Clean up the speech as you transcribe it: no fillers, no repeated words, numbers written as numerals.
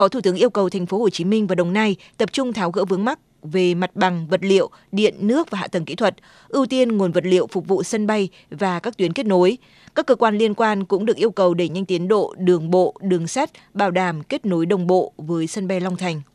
Phó Thủ tướng yêu cầu thành phố Hồ Chí Minh và Đồng Nai tập trung tháo gỡ vướng mắc về mặt bằng, vật liệu, điện, nước và hạ tầng kỹ thuật, ưu tiên nguồn vật liệu phục vụ sân bay và các tuyến kết nối. Các cơ quan liên quan cũng được yêu cầu đẩy nhanh tiến độ đường bộ, đường sắt, bảo đảm kết nối đồng bộ với sân bay Long Thành.